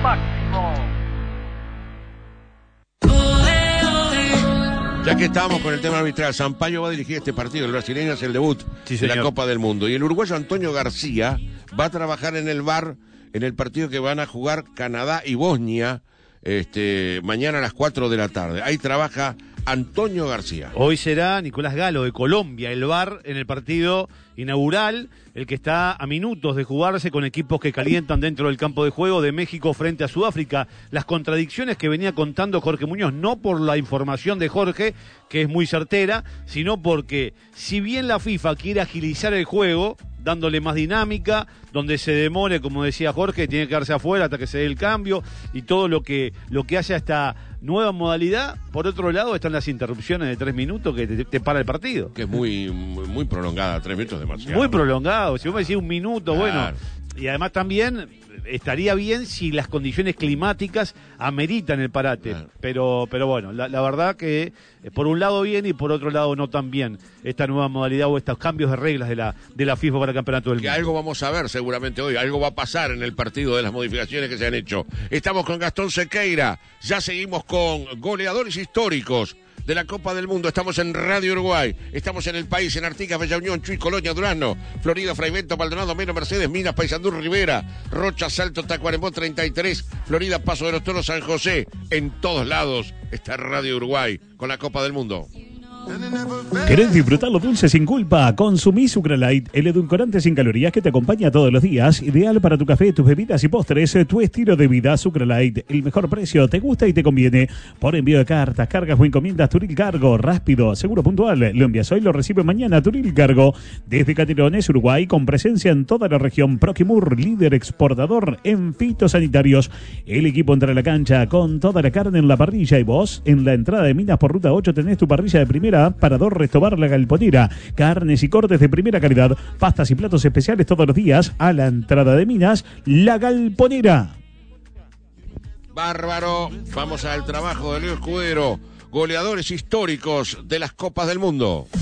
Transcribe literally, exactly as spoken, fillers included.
máximo. Ya que estamos con el tema arbitral, Sampaio va a dirigir este partido, el brasileño es el debut Sí, de la señor. Copa del Mundo. Y el uruguayo Antonio García va a trabajar en el V A R en el partido que van a jugar Canadá y Bosnia este, mañana a las cuatro de la tarde. Ahí trabaja Antonio García. Hoy será Nicolás Galo de Colombia, el V A R en el partido inaugural, el que está a minutos de jugarse con equipos que calientan dentro del campo de juego de México frente a Sudáfrica. Las contradicciones que venía contando Jorge Muñoz, no por la información de Jorge, que es muy certera, sino porque si bien la FIFA quiere agilizar el juego, dándole más dinámica, donde se demore, como decía Jorge, tiene que quedarse afuera hasta que se dé el cambio y todo lo que lo que hace a esta nueva modalidad. Por otro lado están las interrupciones de tres minutos que te, te para el partido. Que es muy, muy, muy prolongada, tres minutos demasiado. Muy prolongado, si vos me decís un minuto, Claro. bueno. Y además también estaría bien si las condiciones climáticas ameritan el parate. Claro. Pero pero bueno, la, la verdad que eh, por un lado bien y por otro lado no tan bien esta nueva modalidad o estos cambios de reglas de la de la FIFA para el Campeonato del Que Mundo. algo vamos a ver seguramente hoy, algo va a pasar en el partido de las modificaciones que se han hecho. Estamos con Gastón Sequeira, ya seguimos con goleadores históricos de la Copa del Mundo. Estamos en Radio Uruguay, estamos en El País, en Artigas, Bella Unión, Chuy, Colonia, Durazno, Florida, Fraivento, Maldonado, Meno, Mercedes, Minas, Paysandú, Rivera, Rocha, Salto, Tacuarembó, treinta y tres, Florida, Paso de los Toros, San José. En todos lados está Radio Uruguay con la Copa del Mundo. ¿Querés disfrutar lo dulce sin culpa? Consumí Sucralite, el edulcorante sin calorías que te acompaña todos los días, ideal para tu café, tus bebidas y postres, tu estilo de vida. Sucralite, el mejor precio, te gusta y te conviene. Por envío de cartas, cargas o encomiendas, Turil Cargo, rápido, seguro, puntual. Lo envías hoy, lo recibe mañana. Turil Cargo, desde Canelones, Uruguay, con presencia en toda la región. Proquimur, líder exportador en fitosanitarios. El equipo entra a la cancha con toda la carne en la parrilla y vos, en la entrada de Minas por Ruta ocho, tenés tu parrilla de primera. Parador Restobar La Galponera, carnes y cortes de primera calidad, pastas y platos especiales todos los días a la entrada de Minas, La Galponera. Bárbaro, vamos al trabajo de Leo Escudero, goleadores históricos de las Copas del Mundo.